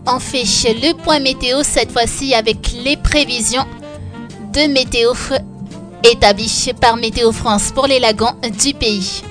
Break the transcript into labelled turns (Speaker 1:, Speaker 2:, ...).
Speaker 1: on fait le point météo cette fois-ci avec les prévisions de météo établies par Météo France pour les lagons du pays.